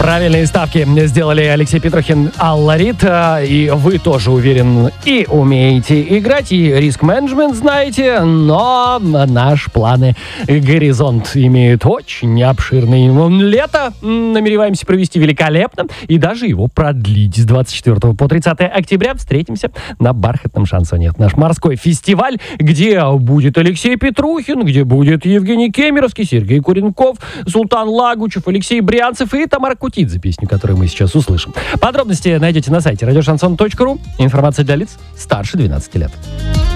Правильные ставки сделали Алексей Петрухин, Алла Рид. И вы тоже, уверен, и умеете играть, и риск-менеджмент знаете, но наши планы «Горизонт» имеют очень обширный. Лето намереваемся провести великолепно и даже его продлить с 24 по 30 октября. Встретимся на Бархатном шансоне. Это наш морской фестиваль, где будет Алексей Петрухин, где будет Евгений Кемеровский, Сергей Куренков, Султан Лагучев, Алексей Брянцев и Тамара Кутидзе, песню, которую мы сейчас услышим. Подробности найдете на сайте радиошансон.ру. Информация для лиц старше 12 лет.